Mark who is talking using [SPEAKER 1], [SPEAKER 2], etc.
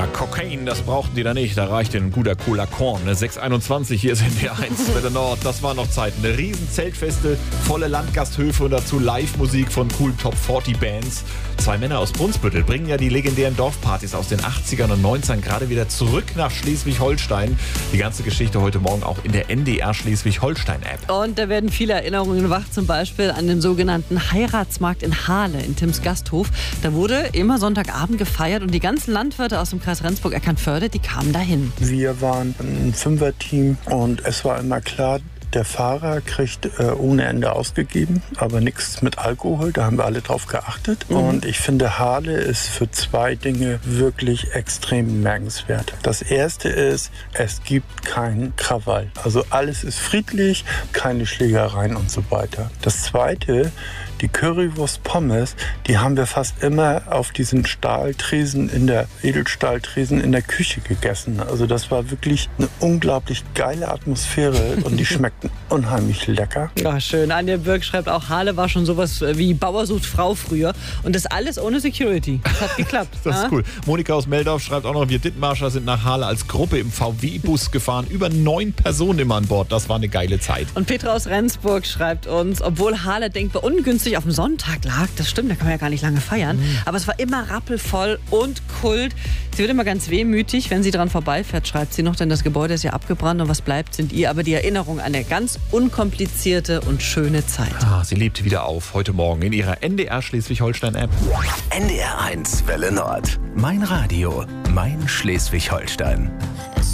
[SPEAKER 1] Ja, Kokain, das brauchten die da nicht. Da reicht ein guter Cola Korn. 6,21, hier sind wir 1 Welle Nord. Das war noch Zeit. Eine riesen Zeltfeste, volle Landgasthöfe und dazu Live-Musik von coolen Top 40 Bands. 2 Männer aus Brunsbüttel bringen ja die legendären Dorfpartys aus den 80ern und 90ern gerade wieder zurück nach Schleswig-Holstein. Die ganze Geschichte heute Morgen auch in der NDR Schleswig-Holstein-App.
[SPEAKER 2] Und da werden viele Erinnerungen wach, zum Beispiel an den sogenannten Heiratsmarkt in Hahle, in Tims Gasthof. Da wurde immer Sonntagabend gefeiert und die ganzen Landwirte aus dem Kreis Rendsburg-Eckernförde, die kamen dahin.
[SPEAKER 3] Wir waren ein Fünfer-Team und es war immer klar, der Fahrer kriegt ohne Ende ausgegeben, aber nichts mit Alkohol. Da haben wir alle drauf geachtet. Und ich finde, Hahle ist für 2 Dinge wirklich extrem merkenswert. Das erste ist, es gibt keinen Krawall. Also alles ist friedlich, keine Schlägereien und so weiter. Das zweite, die Currywurst Pommes, die haben wir fast immer auf diesen Edelstahltresen in der Küche gegessen. Also das war wirklich eine unglaublich geile Atmosphäre und die schmeckten unheimlich lecker.
[SPEAKER 2] Ja, schön. Anja Birk schreibt auch, Hahle war schon sowas wie Bauer sucht Frau früher. Und das alles ohne Security. Das hat geklappt.
[SPEAKER 1] Das ist cool. Monika aus Meldorf schreibt auch noch, wir Dithmarscher sind nach Hahle als Gruppe im VW-Bus gefahren. Über 9 Personen immer an Bord. Das war eine geile Zeit.
[SPEAKER 2] Und Petra aus Rendsburg schreibt uns, obwohl Hahle denkbar ungünstig auf dem Sonntag lag, das stimmt, da kann man ja gar nicht lange feiern, aber es war immer rappelvoll und Kult. Sie wird immer ganz wehmütig, wenn sie dran vorbeifährt, schreibt sie noch, denn das Gebäude ist ja abgebrannt und was bleibt, sind ihr aber die Erinnerung an eine ganz unkomplizierte und schöne Zeit.
[SPEAKER 1] Sie lebt wieder auf heute Morgen in ihrer NDR Schleswig-Holstein-App.
[SPEAKER 4] NDR 1 Welle Nord. Mein Radio, mein Schleswig-Holstein.